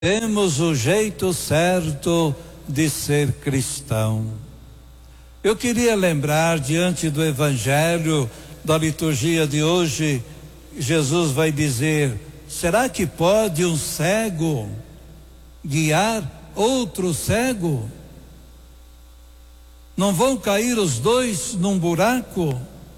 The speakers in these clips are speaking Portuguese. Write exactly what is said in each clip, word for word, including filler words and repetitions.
temos o jeito certo de ser cristão. Eu queria lembrar, diante do Evangelho, da liturgia de hoje, Jesus vai dizer: será que pode um cego guiar outro cego? Não vão cair os dois num buraco?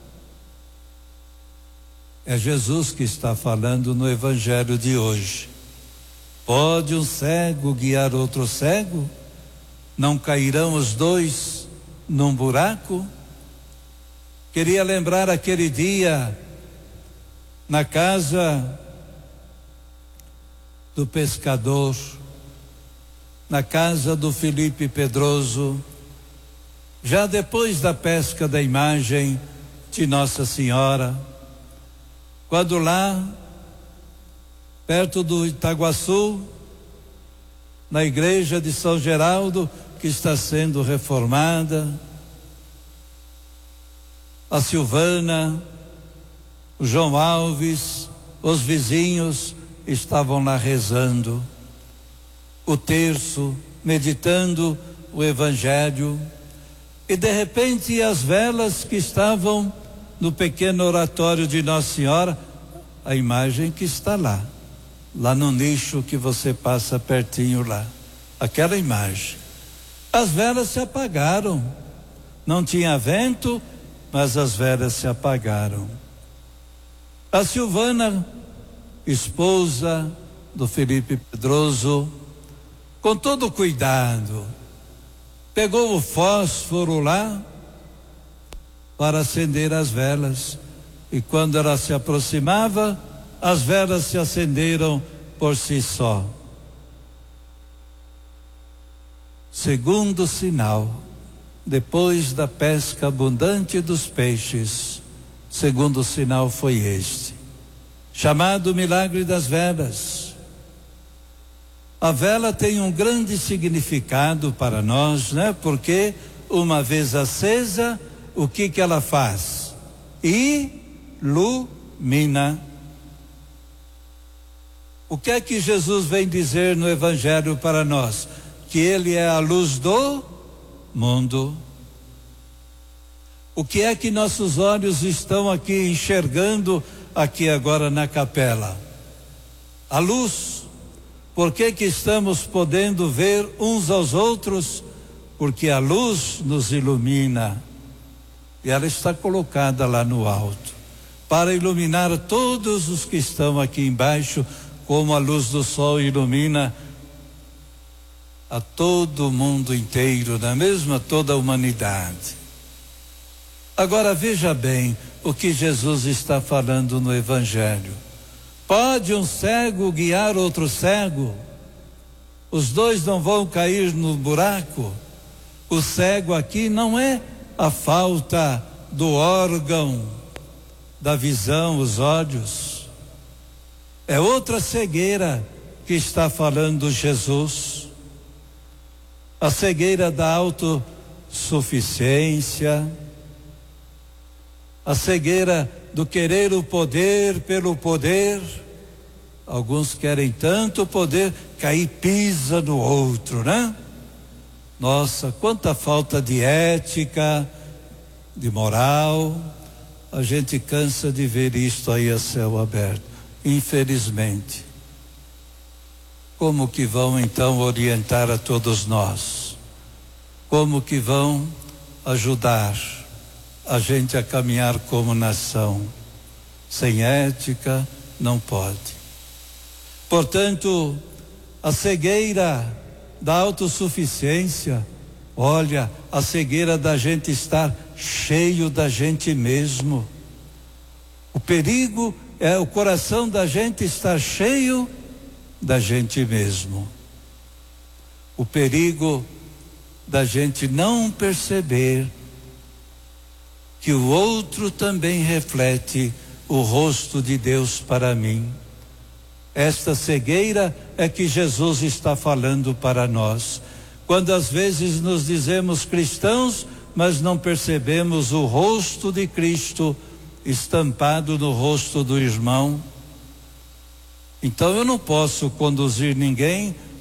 É Jesus que está falando no Evangelho de hoje. Pode um cego guiar outro cego? Não cairão os dois num buraco? Queria lembrar aquele dia na casa do pescador, na casa do Felipe Pedroso, já depois da pesca da imagem de Nossa Senhora, quando lá, perto do Itaguaçu, na igreja de São Geraldo, que está sendo reformada, a Silvana, o João Alves, os vizinhos estavam lá rezando o terço, meditando o Evangelho, e de repente as velas que estavam no pequeno oratório de Nossa Senhora, a imagem que está lá, lá no nicho que você passa pertinho lá, aquela imagem, as velas se apagaram. Não tinha vento, mas as velas se apagaram. A Silvana, esposa do Felipe Pedroso, com todo cuidado, pegou o fósforo lá para acender as velas, e quando ela se aproximava, as velas se acenderam por si só. Segundo sinal, depois da pesca abundante dos peixes, segundo sinal foi este, chamado milagre das velas. A vela tem um grande significado para nós, né? Porque uma vez acesa, o que que ela faz? Ilumina. O que é que Jesus vem dizer no Evangelho para nós? Que Ele é a luz do mundo. O que é que nossos olhos estão aqui enxergando aqui agora na capela? A luz. Por que que estamos podendo ver uns aos outros? Porque a luz nos ilumina. E ela está colocada lá no alto, para iluminar todos os que estão aqui embaixo, como a luz do sol ilumina a todo o mundo inteiro, não é mesmo? A toda a humanidade. Agora veja bem o que Jesus está falando no Evangelho. Pode um cego guiar outro cego? Os dois não vão cair no buraco? O cego aqui não é a falta do órgão da visão, os olhos. É outra cegueira que está falando Jesus. A cegueira da autossuficiência, a cegueira do querer o poder pelo poder. Alguns querem tanto poder que aí pisa no outro, né? Nossa, quanta falta de ética, de moral. A gente cansa de ver isto aí a céu aberto, infelizmente. Como que vão então orientar a todos nós? Como que vão ajudar a gente a caminhar como nação? Sem ética não pode. Portanto, a cegueira da autossuficiência, olha, a cegueira da gente estar cheio da gente mesmo. O perigo é o coração da gente estar cheio da gente mesmo. O perigo da gente não perceber que o outro também reflete o rosto de Deus para mim. Esta cegueira é que Jesus está falando para nós. Quando às vezes nos dizemos cristãos, mas não percebemos o rosto de Cristo estampado no rosto do irmão. Então eu não posso conduzir ninguém